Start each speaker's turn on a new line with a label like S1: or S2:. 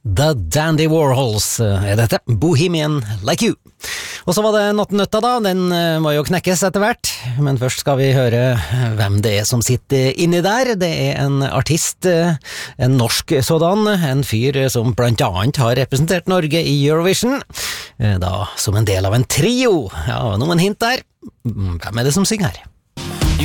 S1: The Dandy Warhols er dette, Bohemian Like You. Og så var det Nattnøtta da, den må jo knekkes etter hvert, men først skal vi høre hvem det er som sitter inni der. Det er en artist, en norsk sådan, en fyr som blant annet har representert Norge i Eurovision, da som en del av en trio. Ja, noen hint der. Hvem er det som synger her?